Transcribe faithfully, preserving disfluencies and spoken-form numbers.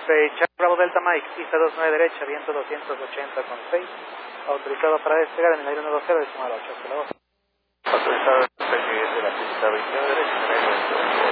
seis, Charlie Bravo Delta Mike, pista dos nueve derecha, viento doscientos ochenta con seis, autorizado para despegar en el aire uno dos cero, decimal ocho, hasta luego. Autorizado para despegue de la pista veintinueve derecha, en el aire veintiocho.